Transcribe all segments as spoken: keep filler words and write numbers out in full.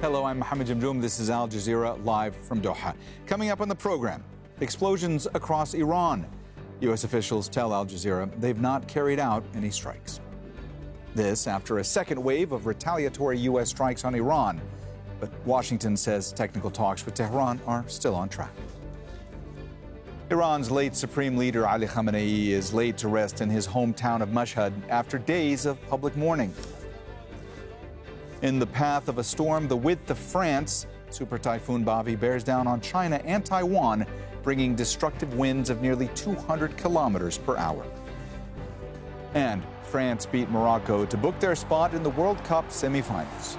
Hello, I'm Mohammed Jamdoum. This is Al Jazeera live from Doha. Coming up on the program, explosions across Iran. U S officials tell Al Jazeera they've not carried out any strikes. This after a second wave of retaliatory U S strikes on Iran. But Washington says technical talks with Tehran are still on track. Iran's late Supreme Leader Ali Khamenei is laid to rest in his hometown of Mashhad after days of public mourning. In the path of a storm the width of France, Super Typhoon Bavi bears down on China and Taiwan, bringing destructive winds of nearly two hundred kilometers per hour. And France beat Morocco to book their spot in the World Cup semifinals.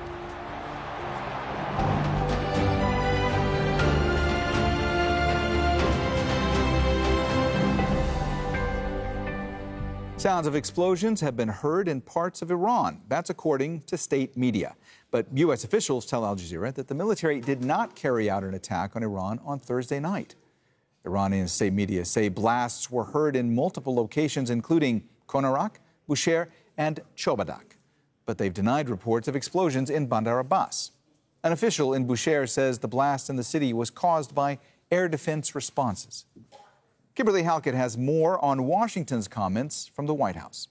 Sounds of explosions have been heard in parts of Iran. That's according to state media. But U S officials tell Al Jazeera that the military did not carry out an attack on Iran on Thursday night. Iranian state media say blasts were heard in multiple locations, including Konarak, Bushehr, and Chobadak. But they've denied reports of explosions in Bandar Abbas. An official in Bushehr says the blast in the city was caused by air defense responses. Kimberly Halkett has more on Washington's comments from the White House.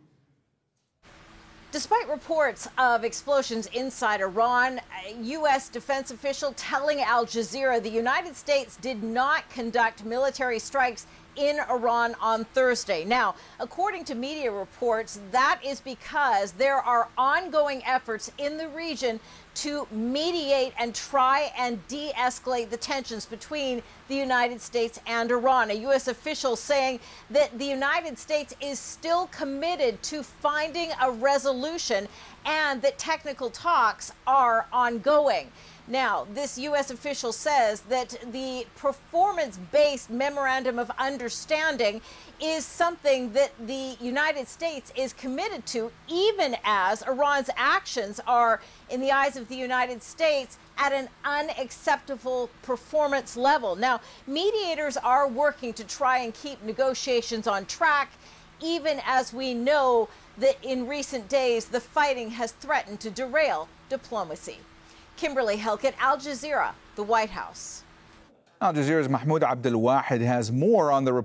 Despite reports of explosions inside Iran, a U S defense official telling Al Jazeera the United States did not conduct military strikes in Iran on Thursday. Now, according to media reports, that is because there are ongoing efforts in the region to mediate and try and de-escalate the tensions between the United States and Iran. A U S official saying that the United States is still committed to finding a resolution and that technical talks are ongoing. Now, this U S official says that the performance-based memorandum of understanding is something that the United States is committed to, even as Iran's actions are, in the eyes of the United States, at an unacceptable performance level. Now, mediators are working to try and keep negotiations on track, even as we know that in recent days the fighting has threatened to derail diplomacy. Kimberly Halkett, Al Jazeera, the White House. Al Jazeera's Mahmoud Abdel Wahid has more on the report.